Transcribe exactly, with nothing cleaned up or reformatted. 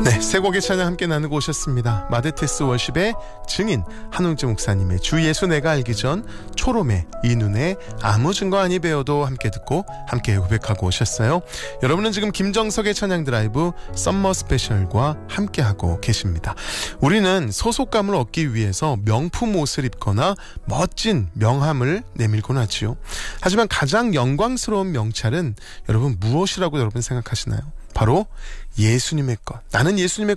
네, 세 곡의 찬양 함께 나누고 오셨습니다. 마데테스 월십의 증인 한웅재 목사님의 주 예수 내가 알기 전, 초롬의 이 눈에 아무 증거 아니 배워도 함께 듣고 함께 고백하고 오셨어요. 여러분은 지금 김정석의 찬양 드라이브 썸머 스페셜과 함께하고 계십니다. 우리는 소속감을 얻기 위해서 명품 옷을 입거나 멋진 명함을 내밀곤 하지요. 하지만 가장 영광스러운 명찰은 여러분 무엇이라고 여러분 생각하시나요? 바로 예수님의 것. 나는 예수님의